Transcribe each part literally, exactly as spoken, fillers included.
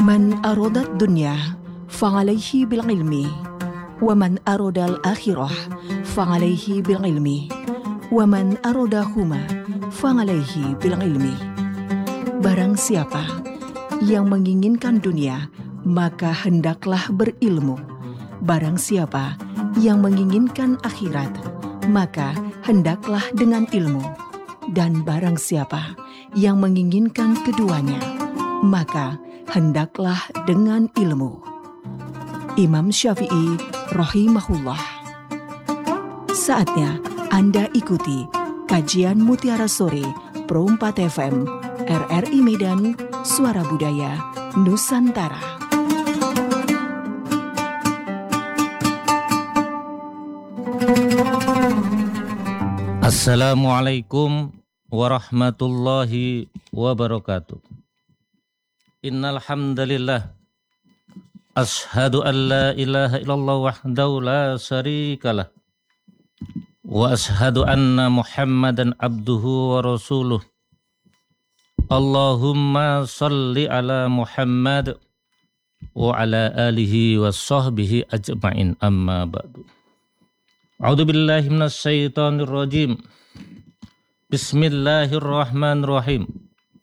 Man arodat dunya fa'alayhi bil ilmi wa man arodal akhirah fa'alayhi bil ilmi wa man arodahuma fa'alayhi bil ilmi. Barang siapa yang menginginkan dunia, maka hendaklah berilmu. Barang siapa yang menginginkan akhirat, maka hendaklah dengan ilmu. Dan barang siapa yang menginginkan keduanya, maka hendaklah dengan ilmu. Imam Syafi'i rahimahullah. Saatnya Anda ikuti kajian Mutiara Sore Pro empat F M R R I Medan, Suara Budaya Nusantara. Assalamualaikum warahmatullahi wabarakatuh. Innal hamdalillah ashhadu an la ilaha illallah wahdahu la syarikalah wa ashhadu anna Muhammadan abduhu wa rasuluh. Allahumma salli ala Muhammad wa ala alihi wa sahbihi ajma'in, amma ba'du. A'udzu billahi minasy syaithanir rajim. Bismillahirrahmanirrahim.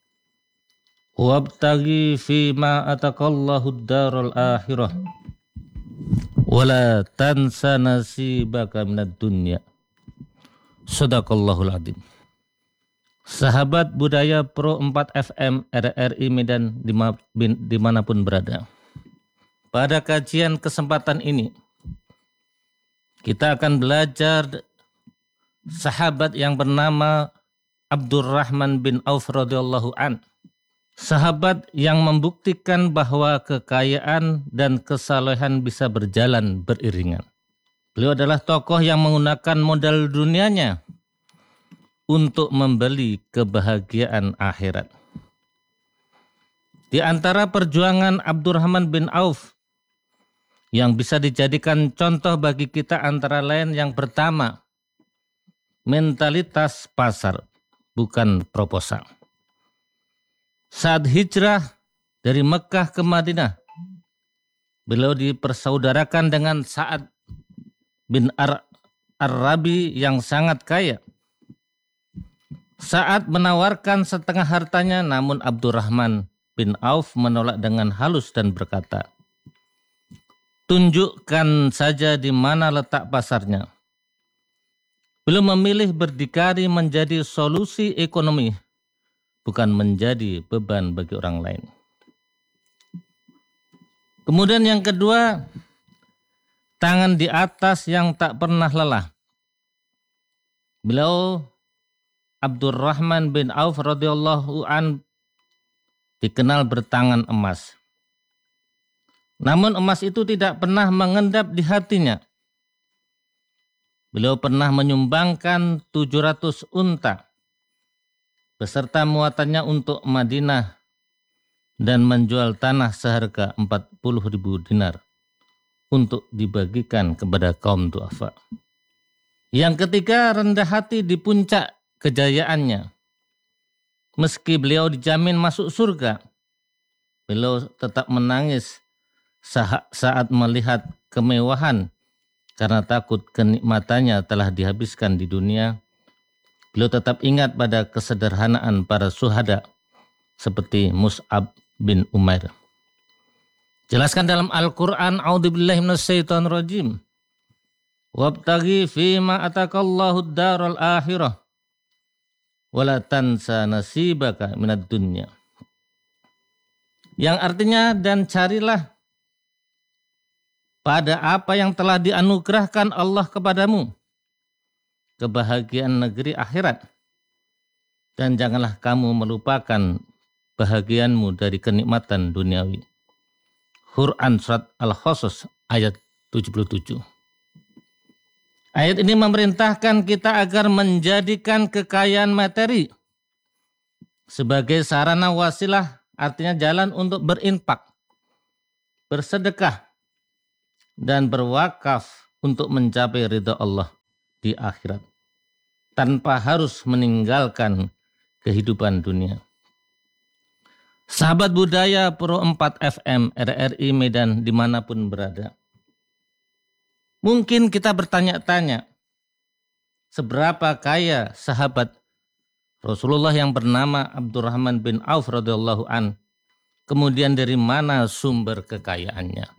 Wabtaghi fima atakallahu ad-daral akhirah wa la tansa nasibaka minad dunya. Shadaqallahul adzim. Sahabat budaya Pro empat F M R R I Medan dimanapun berada. Pada kajian kesempatan ini kita akan belajar sahabat yang bernama Abdurrahman bin Auf radhiyallahu an. Sahabat yang membuktikan bahwa kekayaan dan kesalehan bisa berjalan beriringan. Beliau adalah tokoh yang menggunakan modal dunianya untuk membeli kebahagiaan akhirat. Di antara perjuangan Abdurrahman bin Auf yang bisa dijadikan contoh bagi kita antara lain yang pertama, mentalitas pasar, bukan proposal. Saat hijrah dari Mekah ke Madinah, beliau dipersaudarakan dengan Sa'ad bin Ar-Rabi yang sangat kaya. Sa'ad menawarkan setengah hartanya, namun Abdurrahman bin Auf menolak dengan halus dan berkata, tunjukkan saja di mana letak pasarnya. Beliau memilih berdikari menjadi solusi ekonomi, bukan menjadi beban bagi orang lain. Kemudian yang kedua, tangan di atas yang tak pernah lelah. Beliau Abdurrahman bin Auf radhiyallahu an dikenal bertangan emas. Namun emas itu tidak pernah mengendap di hatinya. Beliau pernah menyumbangkan tujuh ratus unta beserta muatannya untuk Madinah dan menjual tanah seharga empat puluh ribu dinar untuk dibagikan kepada kaum duafa. Yang ketiga, rendah hati di puncak kejayaannya. Meski beliau dijamin masuk surga, beliau tetap menangis saat melihat kemewahan karena takut kenikmatannya telah dihabiskan di dunia. Beliau tetap ingat pada kesederhanaan para syuhada seperti Mus'ab bin Umair. Jelaskan dalam Al-Quran, a'udzubillahi minasyaitonir rajim. Wabtaghi fima atakallahu ad-daral akhirah wala tansa nasibaka minad dunya. Yang artinya, dan carilah pada apa yang telah dianugerahkan Allah kepadamu, kebahagiaan negeri akhirat, dan janganlah kamu melupakan bahagianmu dari kenikmatan duniawi. Quran surat Al-Qasas ayat tujuh puluh tujuh. Ayat ini memerintahkan kita agar menjadikan kekayaan materi sebagai sarana wasilah, artinya jalan untuk berinfak, bersedekah, dan berwakaf untuk mencapai ridha Allah di akhirat, tanpa harus meninggalkan kehidupan dunia. Sahabat budaya Pro empat F M R R I Medan dimanapun berada. Mungkin kita bertanya-tanya, seberapa kaya sahabat Rasulullah yang bernama Abdurrahman bin Auf radhiyallahu an, kemudian dari mana sumber kekayaannya?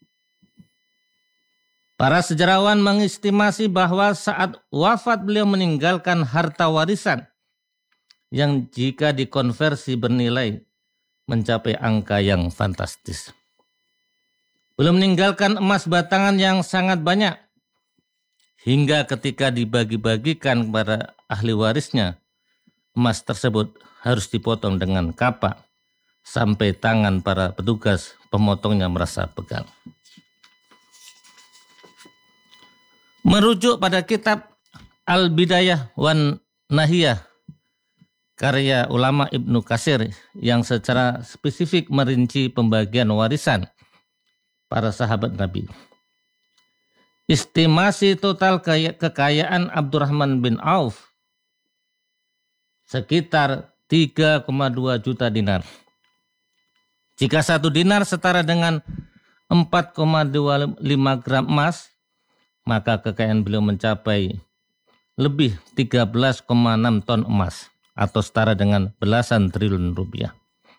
Para sejarawan mengestimasi bahwa saat wafat beliau meninggalkan harta warisan yang jika dikonversi bernilai mencapai angka yang fantastis. Beliau meninggalkan emas batangan yang sangat banyak, hingga ketika dibagi-bagikan kepada ahli warisnya, emas tersebut harus dipotong dengan kapak sampai tangan para petugas pemotongnya merasa pegal. Merujuk pada kitab Al-Bidayah wan Nahiyah karya ulama Ibnu Katsir yang secara spesifik merinci pembagian warisan para sahabat Nabi. Estimasi total kekayaan Abdurrahman bin Auf sekitar tiga koma dua juta dinar. Jika satu dinar setara dengan empat koma dua lima gram emas, maka kekayaan beliau mencapai lebih tiga belas koma enam ton emas atau setara dengan belasan triliun rupiah.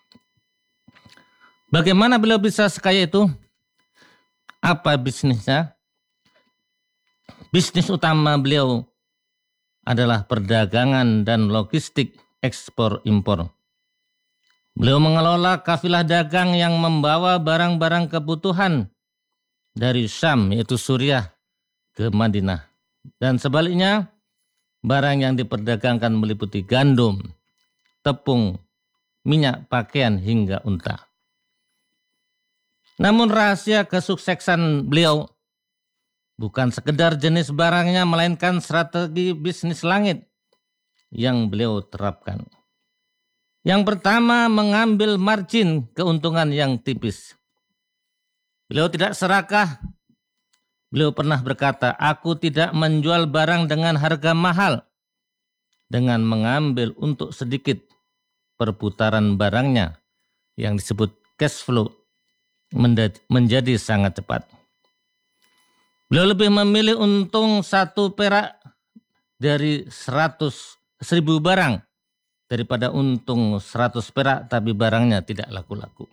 Bagaimana beliau bisa sekaya itu? Apa bisnisnya? Bisnis utama beliau adalah perdagangan dan logistik ekspor impor. Beliau mengelola kafilah dagang yang membawa barang-barang kebutuhan dari Syam yaitu Suriah ke Madinah, dan sebaliknya barang yang diperdagangkan meliputi gandum, tepung, minyak pakaian hingga unta. Namun rahasia kesuksesan beliau bukan sekedar jenis barangnya, melainkan strategi bisnis langit yang beliau terapkan. Yang pertama, mengambil margin keuntungan yang tipis. Beliau tidak serakah. Beliau pernah berkata, aku tidak menjual barang dengan harga mahal dengan mengambil untuk sedikit perputaran barangnya yang disebut cash flow menjadi sangat cepat. Beliau lebih memilih untung satu perak dari seratus seribu barang daripada untung seratus perak tapi barangnya tidak laku-laku.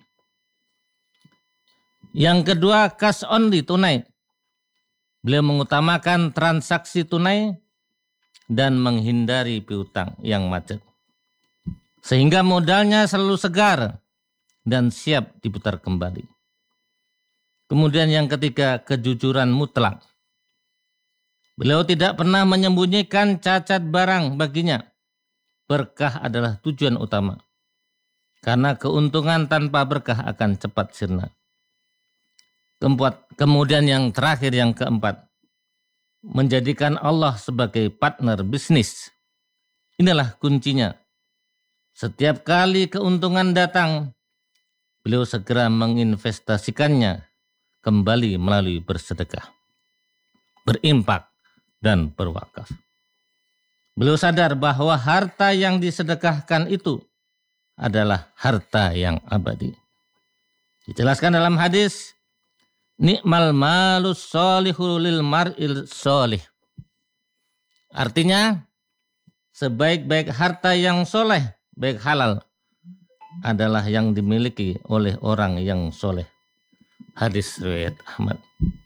Yang kedua, cash only, tunai. Beliau mengutamakan transaksi tunai dan menghindari piutang yang macet, sehingga modalnya selalu segar dan siap diputar kembali. Kemudian yang ketiga, kejujuran mutlak. Beliau tidak pernah menyembunyikan cacat barang baginya. Berkah adalah tujuan utama, karena keuntungan tanpa berkah akan cepat sirna. Keempat, kemudian yang terakhir, yang keempat, menjadikan Allah sebagai partner bisnis. Inilah kuncinya. Setiap kali keuntungan datang, beliau segera menginvestasikannya kembali melalui bersedekah, berimpak, dan berwakaf. Beliau sadar bahwa harta yang disedekahkan itu adalah harta yang abadi. Dijelaskan dalam hadis, Ni'mal malus solihu lil mar'il solih. Artinya, sebaik-baik harta yang soleh, baik halal, adalah yang dimiliki oleh orang yang soleh. Hadis riwayat Ahmad.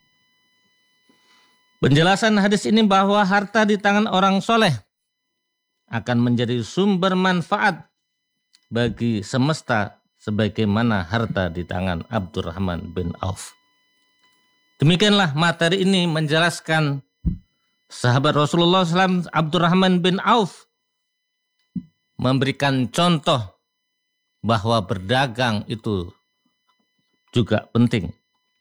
Penjelasan hadis ini bahwa harta di tangan orang soleh akan menjadi sumber manfaat bagi semesta sebagaimana harta di tangan Abdurrahman bin Auf. Demikianlah materi ini menjelaskan sahabat Rasulullah shallallahu alaihi wasallam Abdurrahman bin Auf memberikan contoh bahwa berdagang itu juga penting.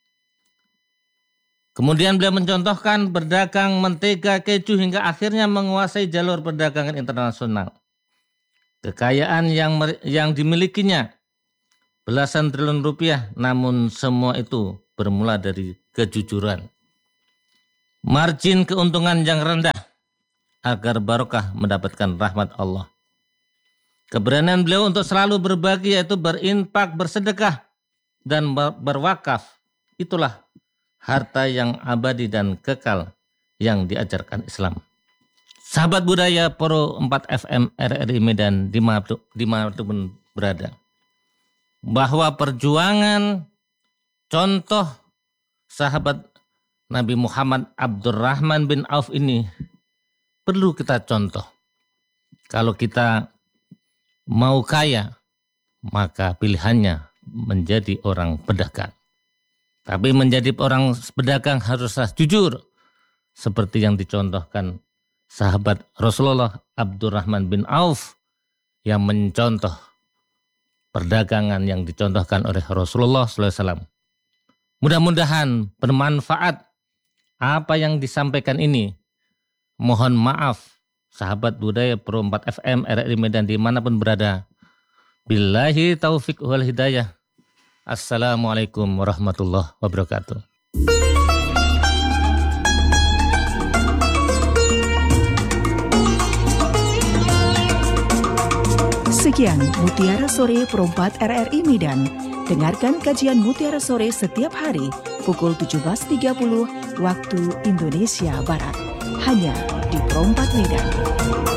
Kemudian beliau mencontohkan berdagang mentega, keju hingga akhirnya menguasai jalur perdagangan internasional. Kekayaan yang yang dimilikinya belasan triliun rupiah, namun semua itu bermula dari kejujuran. Margin keuntungan yang rendah agar barokah mendapatkan rahmat Allah. Keberanian beliau untuk selalu berbagi, yaitu berinfak, bersedekah, dan berwakaf. Itulah harta yang abadi dan kekal yang diajarkan Islam. Sahabat budaya Pro empat F M R R I Medan dimanapun berada, bahwa perjuangan contoh sahabat Nabi Muhammad Abdurrahman bin Auf ini perlu kita contoh. Kalau kita mau kaya, maka pilihannya menjadi orang pedagang. Tapi menjadi orang pedagang haruslah jujur, seperti yang dicontohkan sahabat Rasulullah Abdurrahman bin Auf yang mencontoh perdagangan yang dicontohkan oleh Rasulullah shallallahu alaihi wasallam. Mudah-mudahan bermanfaat apa yang disampaikan ini. Mohon maaf sahabat budaya Pro empat F M R R I Medan dimanapun berada. Billahi taufiq wal hidayah. Assalamualaikum warahmatullahi wabarakatuh. Sekian Mutiara Sore Pro empat R R I Medan. Dengarkan kajian Mutiara Sore setiap hari pukul tujuh belas tiga puluh waktu Indonesia Barat. Hanya di Pro empat Medan.